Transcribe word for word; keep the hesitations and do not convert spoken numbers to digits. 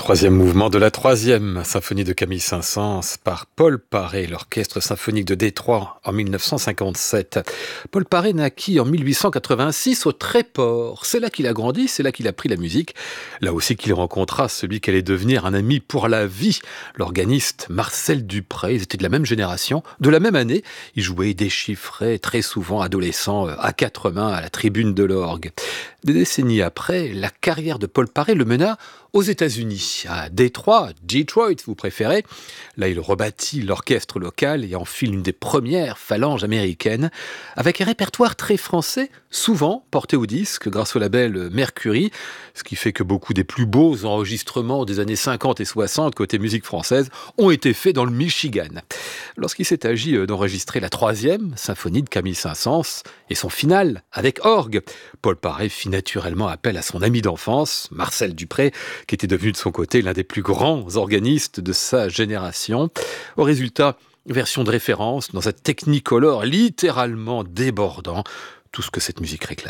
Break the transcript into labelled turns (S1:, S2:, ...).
S1: Troisième mouvement de la troisième symphonie de Camille Saint-Saëns par Paul Paré, l'orchestre symphonique de Détroit en mille neuf cent cinquante-sept. Paul Paré naquit en mille huit cent quatre-vingt-six au Tréport. C'est là qu'il a grandi, c'est là qu'il a pris la musique. Là aussi qu'il rencontra celui qui allait devenir un ami pour la vie, l'organiste Marcel Dupré. Ils étaient de la même génération, de la même année. Ils jouaient déchiffrés, très souvent adolescents, à quatre mains à la tribune de l'orgue. Des décennies après, la carrière de Paul Paré le mena aux États-Unis, à Détroit, Detroit, vous préférez. Là, il rebâtit l'orchestre local et enfile une des premières phalanges américaines, avec un répertoire très français, souvent porté au disque grâce au label Mercury, ce qui fait que beaucoup des plus beaux enregistrements des années cinquante et soixante côté musique française ont été faits dans le Michigan. Lorsqu'il s'est agi d'enregistrer la troisième symphonie de Camille Saint-Saëns et son final avec orgue, Paul Paré fit naturellement appel à son ami d'enfance, Marcel Dupré, qui était devenu de son côté l'un des plus grands organistes de sa génération. Au résultat, version de référence dans un technicolor littéralement débordant, tout ce que cette musique réclame.